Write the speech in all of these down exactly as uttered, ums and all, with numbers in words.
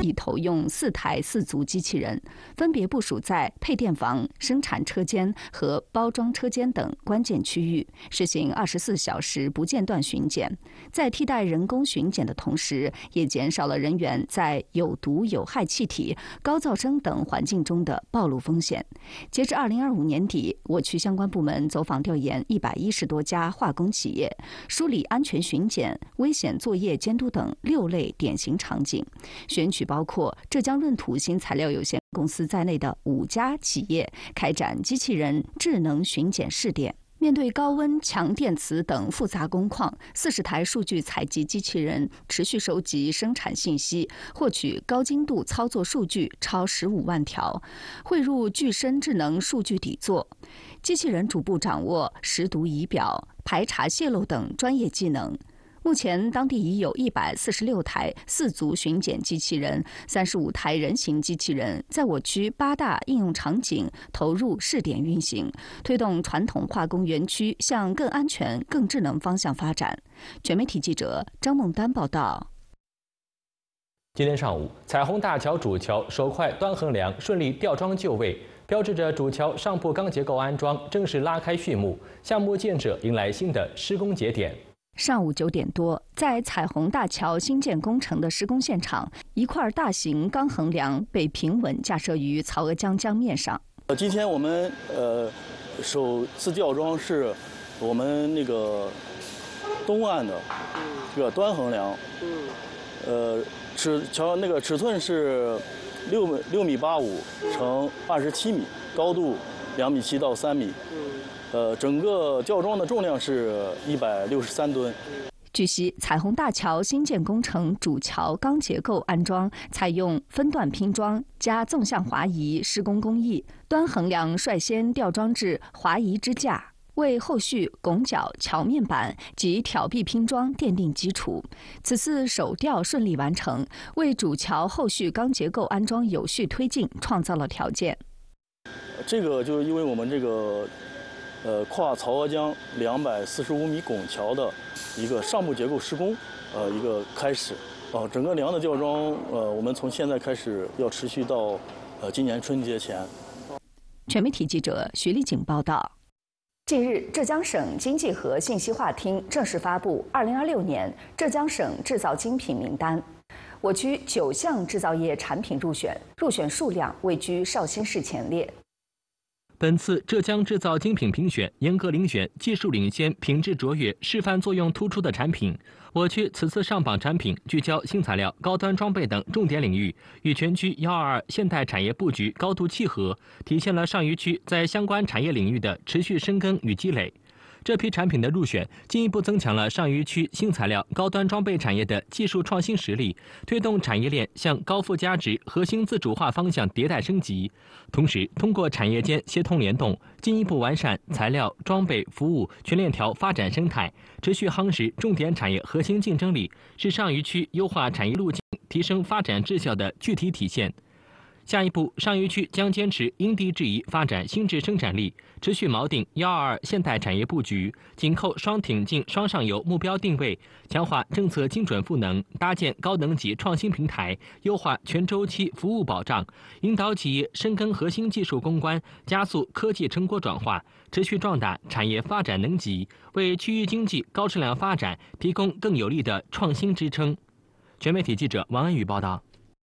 已投用四台四足机器人，分别部署在配电房、生产车间和包装车间等关键区域，实行二十四小时不间断巡检。在替代人工巡检的同时，也减少了人员在有毒有害气体、高噪声等环境中的暴露风险。截至二零二五年底，我区相关部门走访调研一百一十多家化工企业，梳理安全巡检、危险作业监督等六类典型场景，选取包括浙江润土新材料有限公司在内的五家企业，开展机器人智能巡检试点。面对高温、强电磁等复杂工况，四十台数据采集机器人持续收集生产信息，获取高精度操作数据超十五万条，汇入具深智能数据底座。机器人逐步掌握识读仪表、排查泄漏等专业技能。目前，当地已有一百四十六台四足巡检机器人、三十五台人形机器人在我区八大应用场景投入试点运行，推动传统化工园区向更安全、更智能方向发展。全媒体记者张梦丹报道。 今天上午，彩虹大桥主桥首块端横梁顺利吊装就位，标志着主桥上部钢结构安装正式拉开序幕，项目建设迎来新的施工节点。 上午九点多，在彩虹大桥新建工程的施工现场，一块大型钢横梁被平稳架设于曹娥江江面上。 今天我们呃首次吊装是我们那个东岸的这个端横梁，呃尺桥那个尺寸是六米六米八五乘二十七米，高度两米七到三米。呃，整个吊装的重量是一百六十三吨。 据悉，彩虹大桥新建工程主桥钢结构安装采用分段拼装加纵向滑移施工工艺，端横梁率先吊装至滑移支架，为后续拱角、桥面板及挑壁拼装奠定基础。此次首吊顺利完成，为主桥后续钢结构安装有序推进创造了条件。 这个就是因为我们这个。呃，跨曹娥江两百四十五米拱桥的一个上部结构施工，呃，一个开始。哦、呃，整个梁的吊装，呃，我们从现在开始要持续到呃今年春节前。 全媒体记者徐丽景报道。近日，浙江省经济和信息化厅正式发布二零二六年浙江省制造精品名单，我区九项制造业产品入选，入选数量位居绍兴市前列。 本次浙江制造精品评选严格遴选技术领先、品质卓越、示范作用突出的产品。我区此次上榜产品聚焦新材料、高端装备等重点领域，与全区“幺二二”现代产业布局高度契合，体现了上虞区在相关产业领域的持续深耕与积累。这批产品的入选，进一步增强了上虞区新材料、高端装备产业的技术创新实力，推动产业链向高附加值、核心自主化方向迭代升级。同时，通过产业间协同联动，进一步完善材料、装备、服务全链条发展生态，持续夯实重点产业核心竞争力，是上虞区优化产业路径、提升发展质效的具体体现。下一步，上虞区将坚持因地制宜发展新质生产力，持续锚定“幺二二”现代产业布局，紧扣双挺进、双上游目标定位，强化政策精准赋能，搭建高能级创新平台，优化全周期服务保障，引导企业深耕核心技术攻关，加速科技成果转化，持续壮大产业发展能级，为区域经济高质量发展提供更有力的创新支撑。全媒体记者王恩宇报道。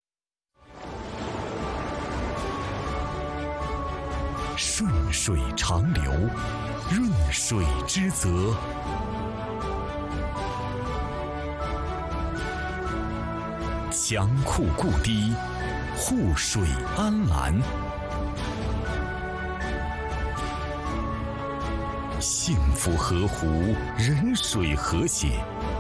顺水长流，润水之泽。强库固堤，护水安澜。幸福河湖，人水和谐。